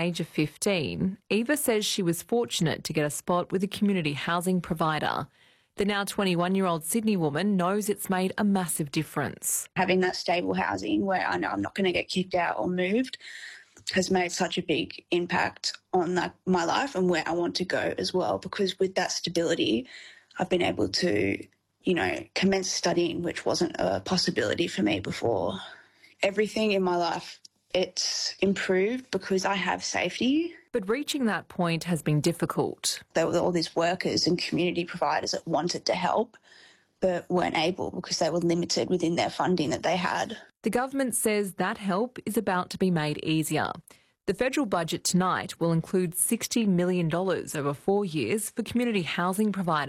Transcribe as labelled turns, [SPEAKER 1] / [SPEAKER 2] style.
[SPEAKER 1] age of 15, Eva says she was fortunate to get a spot with a community housing provider. The now 21-year-old Sydney woman knows it's made a massive difference.
[SPEAKER 2] Having that stable housing where I know I'm not going to get kicked out or moved has made such a big impact on my life and where I want to go as well, because with that stability, I've been able to, commence studying, which wasn't a possibility for me before. Everything in my life, it's improved because I have safety.
[SPEAKER 1] But reaching that point has been difficult.
[SPEAKER 2] There were all these workers and community providers that wanted to help but weren't able because they were limited within their funding that they had.
[SPEAKER 1] The government says that help is about to be made easier. The federal budget tonight will include $60 million over 4 years for community housing providers.